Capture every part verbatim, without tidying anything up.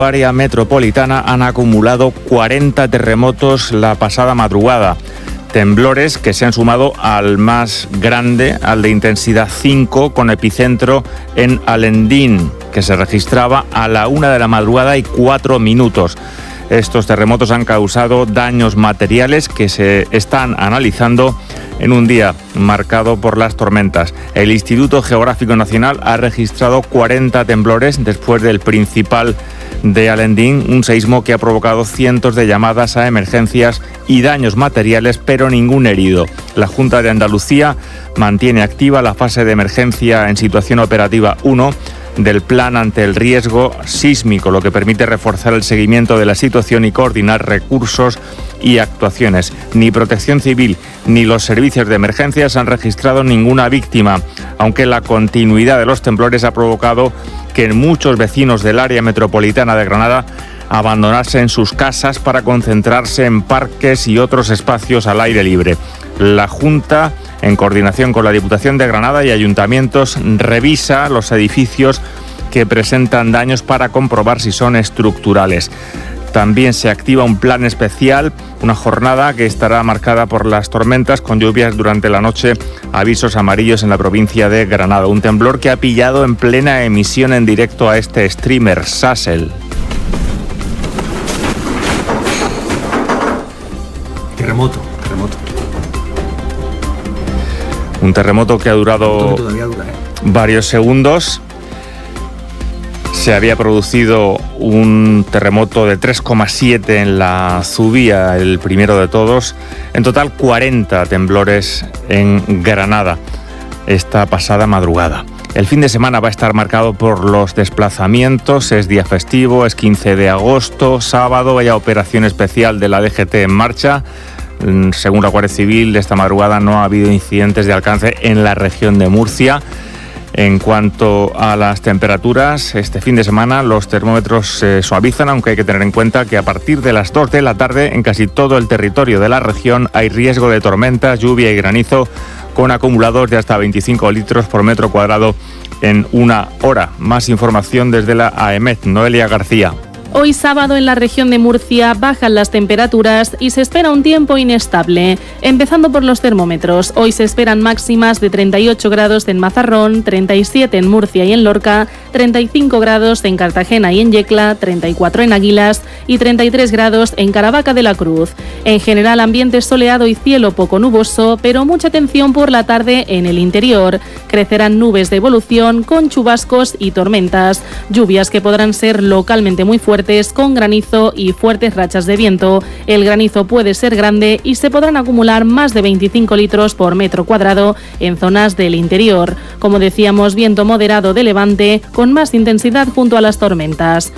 área metropolitana han acumulado cuarenta terremotos la pasada madrugada. Temblores que se han sumado al más grande, al de intensidad cinco, con epicentro en Alendín, que se registraba a la una de la madrugada y cuatro minutos. Estos terremotos han causado daños materiales que se están analizando en un día marcado por las tormentas. El Instituto Geográfico Nacional ha registrado cuarenta temblores después del principal de Alendín, un seísmo que ha provocado cientos de llamadas a emergencias y daños materiales, pero ningún herido. La Junta de Andalucía mantiene activa la fase de emergencia en situación operativa uno del plan ante el riesgo sísmico, lo que permite reforzar el seguimiento de la situación y coordinar recursos y actuaciones. Ni Protección Civil ni los servicios de emergencias han registrado ninguna víctima, aunque la continuidad de los temblores ha provocado que muchos vecinos del área metropolitana de Granada abandonasen sus casas para concentrarse en parques y otros espacios al aire libre. La Junta, en coordinación con la Diputación de Granada y ayuntamientos, revisa los edificios que presentan daños para comprobar si son estructurales. También se activa un plan especial, una jornada que estará marcada por las tormentas con lluvias durante la noche, avisos amarillos en la provincia de Granada. Un temblor que ha pillado en plena emisión en directo a este streamer, Sassel. Terremoto, terremoto. Un terremoto que ha durado que todavía dura, ¿eh? varios segundos. Se había producido un terremoto de tres coma siete en la Zubía, el primero de todos. En total, cuarenta temblores en Granada esta pasada madrugada. El fin de semana va a estar marcado por los desplazamientos. Es día festivo, es quince de agosto, sábado, hay operación especial de la D G T en marcha. Según la Guardia Civil, esta madrugada no ha habido incidentes de alcance en la región de Murcia. En cuanto a las temperaturas, este fin de semana los termómetros se suavizan, aunque hay que tener en cuenta que a partir de las dos de la tarde en casi todo el territorio de la región hay riesgo de tormentas, lluvia y granizo con acumulados de hasta veinticinco litros por metro cuadrado en una hora. Más información desde la AEMET. Noelia García. Hoy sábado en la región de Murcia bajan las temperaturas y se espera un tiempo inestable. Empezando por los termómetros, hoy se esperan máximas de treinta y ocho grados en Mazarrón, treinta y siete en Murcia y en Lorca, treinta y cinco grados en Cartagena y en Yecla, treinta y cuatro en Águilas y treinta y tres grados en Caravaca de la Cruz. En general, ambiente soleado y cielo poco nuboso, pero mucha atención por la tarde en el interior. Crecerán nubes de evolución con chubascos y tormentas, lluvias que podrán ser localmente muy fuertes, con granizo y fuertes rachas de viento. El granizo puede ser grande y se podrán acumular más de veinticinco litros por metro cuadrado en zonas del interior. Como decíamos, viento moderado de levante con más intensidad junto a las tormentas.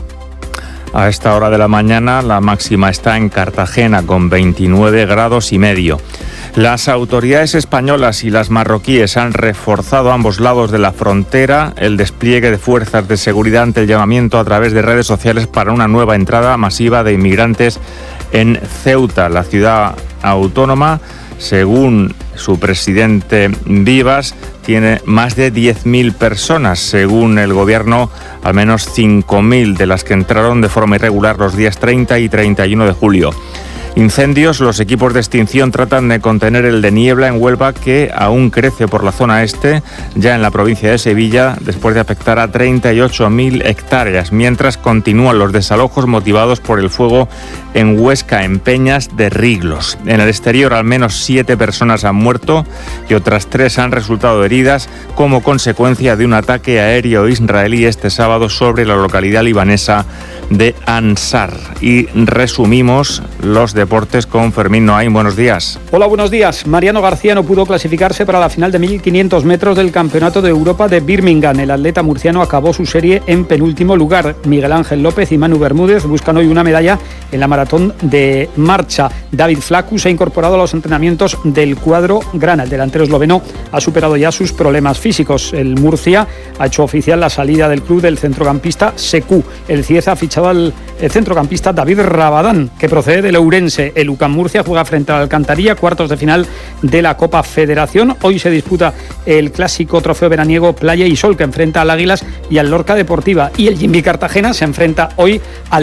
A esta hora de la mañana la máxima está en Cartagena con veintinueve grados y medio. Las autoridades españolas y las marroquíes han reforzado a ambos lados de la frontera el despliegue de fuerzas de seguridad ante el llamamiento a través de redes sociales para una nueva entrada masiva de inmigrantes en Ceuta, la ciudad autónoma. Según su presidente Vivas, tiene más de diez mil personas. Según el gobierno, al menos cinco mil de las que entraron de forma irregular los días treinta y treinta y uno de julio. Incendios, los equipos de extinción tratan de contener el de niebla en Huelva, que aún crece por la zona este, ya en la provincia de Sevilla, después de afectar a treinta y ocho mil hectáreas, mientras continúan los desalojos motivados por el fuego en Huesca, en Peñas de Riglos. En el exterior, al menos siete personas han muerto y otras tres han resultado heridas como consecuencia de un ataque aéreo israelí este sábado sobre la localidad libanesa de Ansar. Y resumimos los deportes con Fermín Noain. Buenos días. Hola, buenos días. Mariano García no pudo clasificarse para la final de mil quinientos metros del Campeonato de Europa de Birmingham. El atleta murciano acabó su serie en penúltimo lugar. Miguel Ángel López y Manu Bermúdez buscan hoy una medalla en la maratón de marcha. David Flacu se ha incorporado a los entrenamientos del cuadro grana. El delantero esloveno ha superado ya sus problemas físicos. El Murcia ha hecho oficial la salida del club del centrocampista Secu. El Cieza ha fichado al centrocampista David Rabadán, que procede del Ourense. El U C A M Murcia juega frente al Alcantarilla, cuartos de final de la Copa Federación. Hoy se disputa el clásico trofeo veraniego Playa y Sol, que enfrenta al Águilas y al Lorca Deportiva. Y el Jimbi Cartagena se enfrenta hoy al